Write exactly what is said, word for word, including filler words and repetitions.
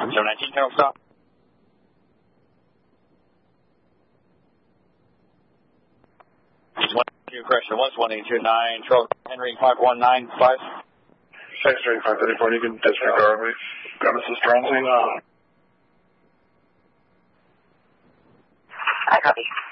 seven nineteen, Carol stop. one two, correction, one one eight two nine, Charles Henry five one nine five. six three five three four, you can disregard me. Premises transient. I copy.